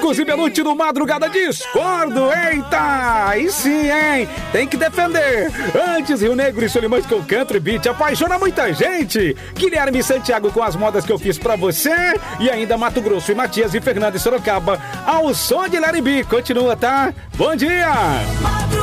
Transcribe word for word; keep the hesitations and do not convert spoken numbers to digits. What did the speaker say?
Marcos e Belucci no Madrugada Discordo. Eita, aí sim, hein? Tem que defender. Antes, Rio Negro e Solimões com Country Beat apaixona muita gente. Guilherme Santiago com as modas que eu fiz pra você. E ainda Mato Grosso e Matias e Fernando e Sorocaba ao som de Larry B. Continua, tá? Bom dia!